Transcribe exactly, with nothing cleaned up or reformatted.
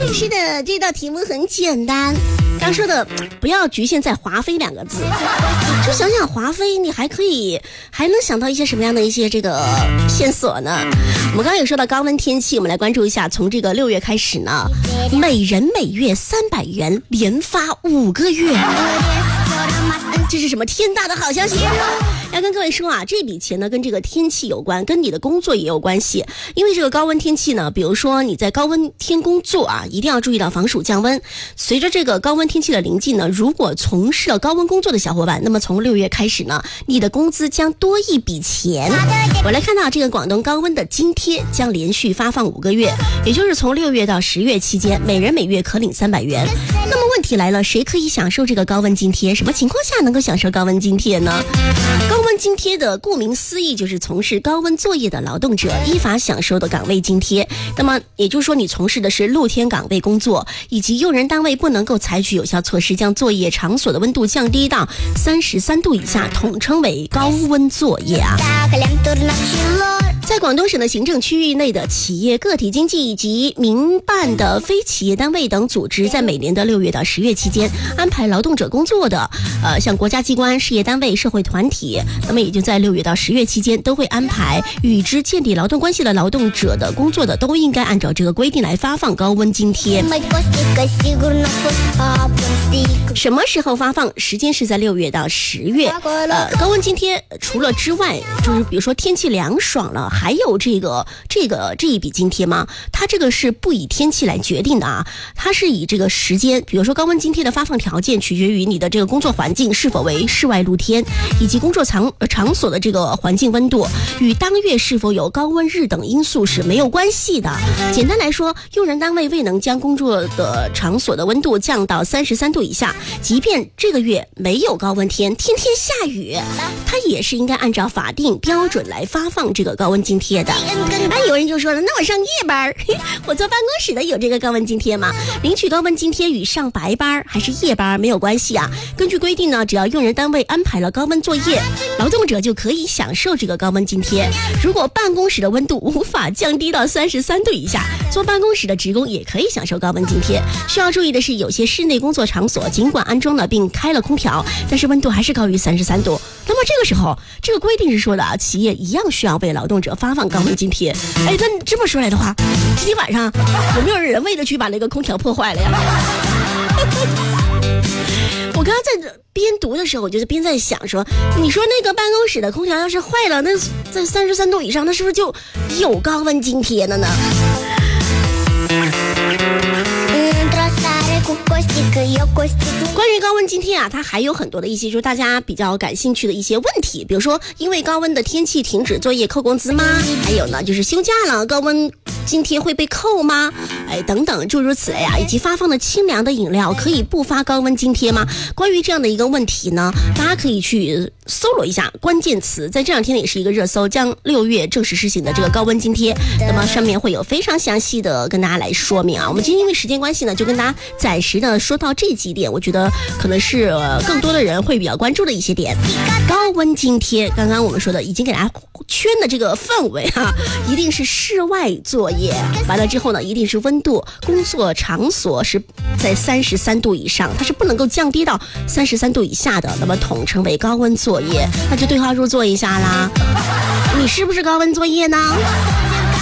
是的，这道题目很简单。刚说的不要局限在华妃两个字，就想想华妃，你还可以还能想到一些什么样的一些这个线索呢？我们刚刚有说到高温天气，我们来关注一下，从这个六月开始呢，每人每月三百元，连发五个月。这是什么天大的好消息？要跟各位说啊，这笔钱呢跟这个天气有关，跟你的工作也有关系。因为这个高温天气呢，比如说你在高温天工作啊，一定要注意到防暑降温。随着这个高温天气的临近呢，如果从事了高温工作的小伙伴，那么从六月开始呢，你的工资将多一笔钱。我来看到这个广东高温的津贴将连续发放五个月，也就是从六月到十月期间，每人每月可领三百元。那么问题来了，谁可以享受这个高温津贴？什么情况下能够享受高温津贴呢？高温津贴的顾名思义就是从事高温作业的劳动者依法享受的岗位津贴。那么也就是说，你从事的是露天岗位工作，以及用人单位不能够采取有效措施将作业场所的温度降低到三十三度以下，统称为高温作业啊。在广东省的行政区域内的企业、个体经济以及民办的非企业单位等组织，在每年的六月到十月期间安排劳动者工作的，呃，像国家机关、事业单位、社会团体，那么也就在六月到十月期间都会安排与之建立劳动关系的劳动者的工作的，都应该按照这个规定来发放高温津贴。什么时候发放？时间是在六月到十月。呃，高温津贴除了之外，就是比如说天气凉爽了，还有这个这个这一笔津贴吗？它这个是不以天气来决定的啊，它是以这个时间，比如说高温津贴的发放条件取决于你的这个工作环境是否为室外露天，以及工作场场所的这个环境温度，与当月是否有高温日等因素是没有关系的。简单来说，用人单位未能将工作的场所的温度降到三十三度以下，即便这个月没有高温天，天天下雨，它也是应该按照法定标准来发放这个高温津贴的。哎，有人就说了，那我上夜班，我坐办公室的有这个高温津贴吗？领取高温津贴与上白班还是夜班没有关系啊。根据规定呢，只要用人单位安排了高温作业，劳动者就可以享受这个高温津贴。如果办公室的温度无法降低到三十三度以下，坐办公室的职工也可以享受高温津贴。需要注意的是，有些室内工作场所尽管安装了并开了空调，但是温度还是高于三十三度。那么这个时候，这个规定是说的啊，企业一样需要为劳动者发放高温津贴。哎，那这么说来的话，今天晚上有没有人为的去把那个空调破坏了呀？我刚刚在边读的时候，我就是边在想说，你说那个办公室的空调要是坏了，那在三十三度以上，那是不是就有高温津贴了呢？关于高温津贴啊，它还有很多的一些就是大家比较感兴趣的一些问题，比如说因为高温的天气停止作业扣工资吗？还有呢就是休假了高温津贴会被扣吗？哎，等等诸如此类啊，以及发放的清凉的饮料可以不发高温津贴吗？关于这样的一个问题呢，大家可以去搜罗一下关键词，在这两天也是一个热搜，将六月正式实行的这个高温津贴，那么上面会有非常详细的跟大家来说明啊。我们今天因为时间关系呢，就跟大家暂时的说到这几点，我觉得可能是、呃、更多的人会比较关注的一些点。高温津贴，刚刚我们说的已经给大家圈的这个氛围啊，一定是室外作业，完了之后呢，一定是温度工作场所是在三十三度以上，它是不能够降低到三十三度以下的，那么统称为高温作业。那就对号入座一下啦，你是不是高温作业呢？